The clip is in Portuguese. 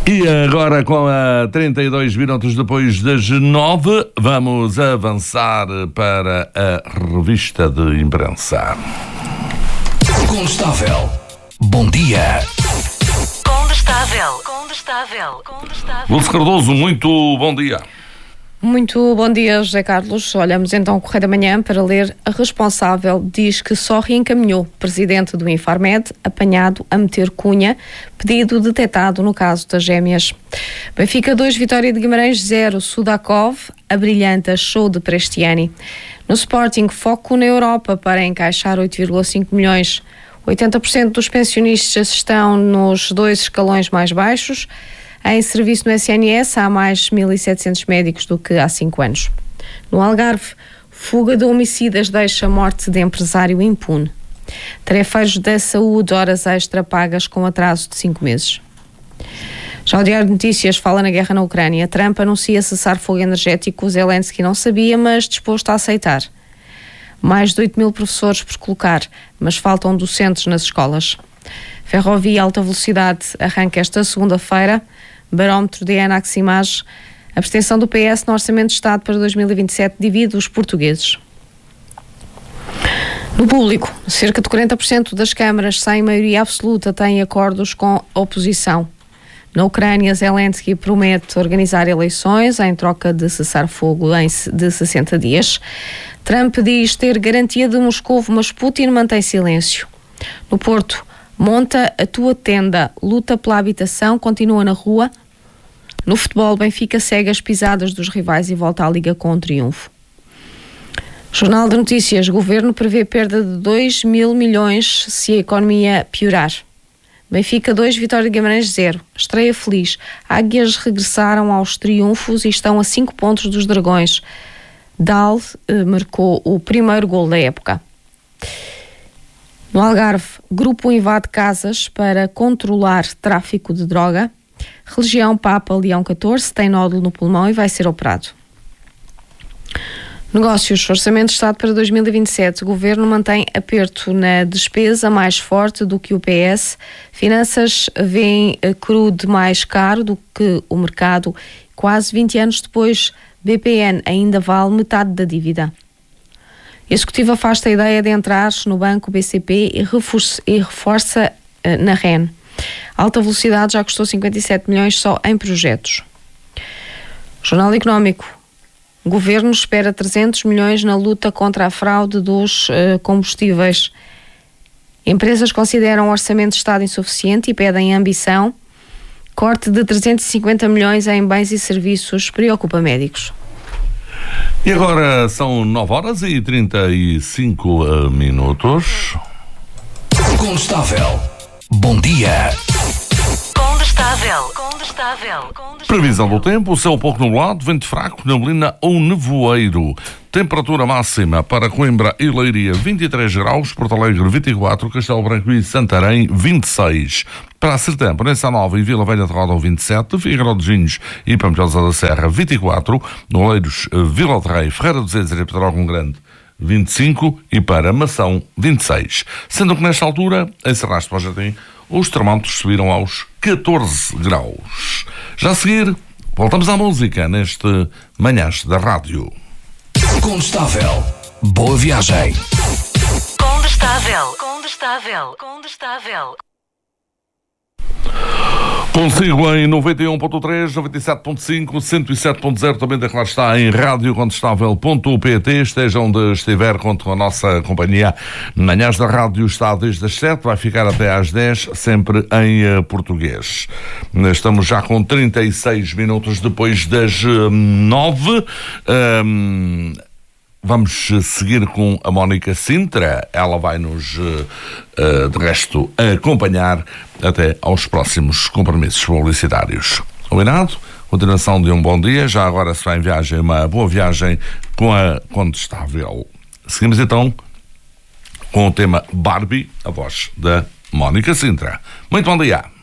E agora, com a 32 minutos depois das 9, vamos avançar para a revista de imprensa. Condestável. Bom dia. Condestável. Dulce Cardoso, muito bom dia. Muito bom dia, José Carlos. Olhamos então o Correio da Manhã para ler. A responsável diz que só reencaminhou presidente do Infarmed, apanhado a meter cunha, pedido detectado no caso das gêmeas. Benfica 2, Vitória de Guimarães 0, Sudakov, a brilhanta show de Prestiani. No Sporting, foco na Europa para encaixar 8,5 milhões. 80% dos pensionistas estão nos 2 escalões mais baixos. Em serviço no SNS há mais 1.700 médicos do que há 5 anos. No Algarve, fuga de homicidas deixa a morte de empresário impune. Tarefeiros da saúde, horas extra pagas com atraso de 5 meses. Já o Diário de Notícias fala na guerra na Ucrânia. Trump anuncia cessar fogo energético. Zelensky não sabia, mas disposto a aceitar. Mais de 8.000 professores por colocar, mas faltam docentes nas escolas. Ferrovia Alta Velocidade arranca esta segunda-feira. Barómetro de Anaximage. A abstenção do PS no Orçamento de Estado para 2027 divide os portugueses. No Público, cerca de 40% das câmaras sem maioria absoluta têm acordos com a oposição. Na Ucrânia, Zelensky promete organizar eleições em troca de cessar-fogo de 60 dias. Trump diz ter garantia de Moscou, mas Putin mantém silêncio. No Porto, monta a tua tenda, luta pela habitação, continua na rua. No futebol, Benfica segue as pisadas dos rivais e volta à Liga com um triunfo. Jornal de Notícias, Governo prevê perda de 2.000 milhões se a economia piorar. Benfica 2, Vitória de Guimarães 0. Estreia feliz. Águias regressaram aos triunfos e estão a 5 pontos dos Dragões. Dal marcou o primeiro gol da época. No Algarve, grupo invade casas para controlar tráfico de droga. Religião Papa Leão XIV tem nódulo no pulmão e vai ser operado. Negócios, Orçamento de Estado para 2027. O Governo mantém aperto na despesa mais forte do que o PS. Finanças veem crude mais caro do que o mercado. Quase 20 anos depois, BPN ainda vale metade da dívida. A Executiva afasta a ideia de entrar no banco BCP e reforça na REN. Alta Velocidade já custou 57 milhões só em projetos. Jornal Económico. O Governo espera 300 milhões na luta contra a fraude dos combustíveis. Empresas consideram o Orçamento de Estado insuficiente e pedem ambição. Corte de 350 milhões em bens e serviços preocupa médicos. E agora são 9h35 minutos. Condestável. Bom dia. Condestável. Previsão do tempo, céu pouco nublado, vento fraco, neblina ou nevoeiro. Temperatura máxima para Coimbra e Leiria 23 graus, Porto Alegre 24, Castelo Branco e Santarém 26. Para a Sertã, Ponença Nova e Vila Velha de Roda 27, Figueiró de Ginhos e Pampilhosa da Serra 24, Oleiros, Vila de Rei, Ferreira dos Ezeiros e Pedrógão Grande 25 e para Mação 26. Sendo que nesta altura, em Serraste para o Jardim, os termómetros subiram aos 14 graus. Já a seguir, voltamos à música neste Manhãs da Rádio. Condestável. Boa viagem. Condestável. Consigo em 91.3, 97.5, 107.0, também lá está em radiocondestável.pt. Esteja onde estiver, conto com a nossa companhia. Manhãs da Rádio está desde as 7, vai ficar até às 10, sempre em português. Estamos já com 36 minutos depois das 9. Vamos seguir com a Mónica Sintra. Ela vai nos, de resto, acompanhar até aos próximos compromissos publicitários. Combinado? Continuação de um bom dia. Já agora se vai em viagem, uma boa viagem com a Condestável. Seguimos então com o tema Barbie, a voz da Mónica Sintra. Muito bom dia.